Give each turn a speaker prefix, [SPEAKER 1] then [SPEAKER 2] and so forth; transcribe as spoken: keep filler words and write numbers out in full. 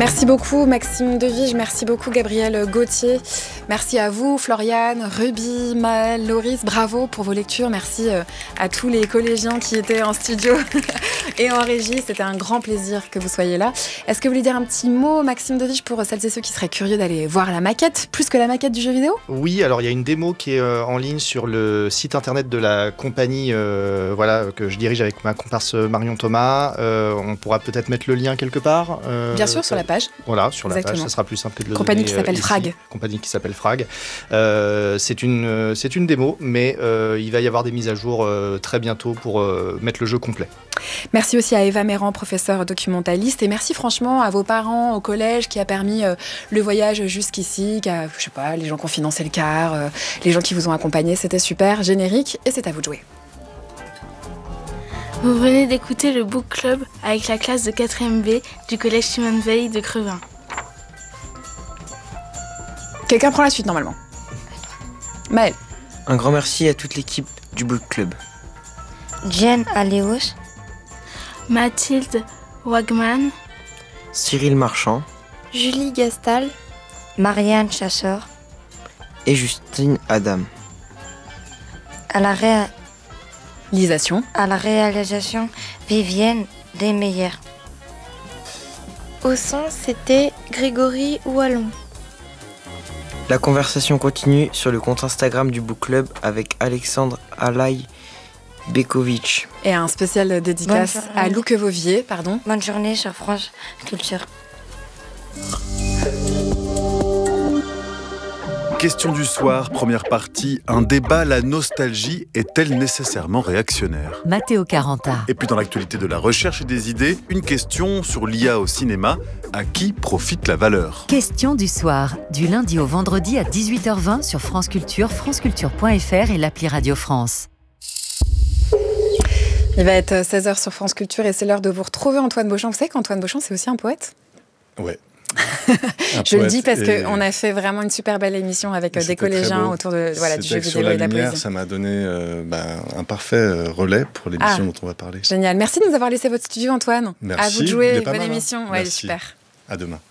[SPEAKER 1] Merci beaucoup Maxime Devige, merci beaucoup Gabriel Gauthier, merci à vous Floriane, Ruby, Maëlle, Loris, bravo pour vos lectures, merci à tous les collégiens qui étaient en studio et en régie, c'était un grand plaisir que vous soyez là. Est-ce que vous voulez dire un petit mot Maxime Devige pour celles et ceux qui seraient curieux d'aller voir la maquette, plus que la maquette du jeu vidéo ?
[SPEAKER 2] Oui, alors il y a une démo qui est euh, en ligne sur le site internet de la compagnie euh, voilà, que je dirige avec ma comparse Marion Thomas, euh, on pourra peut-être mettre le lien quelque part. Euh,
[SPEAKER 1] Bien sûr, sur la page.
[SPEAKER 2] Voilà, sur
[SPEAKER 1] Exactement.
[SPEAKER 2] la page, ça sera plus simple que de le
[SPEAKER 1] compagnie
[SPEAKER 2] donner.
[SPEAKER 1] Qui s'appelle
[SPEAKER 2] ici.
[SPEAKER 1] Frag.
[SPEAKER 2] Compagnie qui s'appelle Frag. Euh, c'est, une, c'est une démo, mais euh, il va y avoir des mises à jour euh, très bientôt pour euh, mettre le jeu complet.
[SPEAKER 1] Merci aussi à Eva Méran, professeure documentaliste, et merci franchement à vos parents au collège qui a permis euh, le voyage jusqu'ici, qui a, je sais pas, les gens qui ont financé le car, euh, les gens qui vous ont accompagné, c'était super, générique, et c'est à vous de jouer.
[SPEAKER 3] Vous venez d'écouter le Book Club avec la classe de quatrième B du collège Simone Veil de Crevin.
[SPEAKER 1] Quelqu'un prend la suite normalement. Maëlle.
[SPEAKER 4] Un grand merci à toute l'équipe du Book Club.
[SPEAKER 5] Jen Aléos,
[SPEAKER 3] Mathilde Wagman,
[SPEAKER 4] Cyril Marchand,
[SPEAKER 5] Julie Gastal, Marianne Chasseur
[SPEAKER 4] et Justine Adam.
[SPEAKER 5] À la, réa...
[SPEAKER 1] Lisation.
[SPEAKER 5] à la réalisation, Vivienne Desmeyer.
[SPEAKER 6] Au son, c'était Grégory Wallon.
[SPEAKER 4] La conversation continue sur le compte Instagram du Book Club avec Alexandre Alaï Bekovic.
[SPEAKER 1] Et un spécial dédicace à Louque Vauvier, pardon.
[SPEAKER 5] Bonne journée sur France Culture.
[SPEAKER 7] Question du soir, première partie. Un débat, la nostalgie est-elle nécessairement réactionnaire ?
[SPEAKER 8] Matteo Caranta.
[SPEAKER 7] Et puis dans l'actualité de la recherche et des idées, une question sur l'I A au cinéma. À qui profite la valeur ?
[SPEAKER 8] Question du soir, du lundi au vendredi à dix-huit heures vingt sur France Culture, franceculture point f r et l'appli Radio France.
[SPEAKER 1] Il va être seize heures sur France Culture et c'est l'heure de vous retrouver Antoine Beauchamp. Vous savez qu'Antoine Beauchamp, c'est aussi un poète ?
[SPEAKER 7] Ouais.
[SPEAKER 1] Je le dis parce et... qu'on a fait vraiment une super belle émission avec des collégiens autour de, voilà, du jeu vidéo et de la
[SPEAKER 9] lumière,
[SPEAKER 1] poésie.
[SPEAKER 9] Ça m'a donné euh, bah, un parfait relais pour l'émission ah, dont on va parler.
[SPEAKER 1] Génial. Merci de nous avoir laissé votre studio, Antoine.
[SPEAKER 9] Merci.
[SPEAKER 1] À vous de jouer. Bonne émission.
[SPEAKER 9] Hein.
[SPEAKER 1] Ouais, super.
[SPEAKER 9] À demain.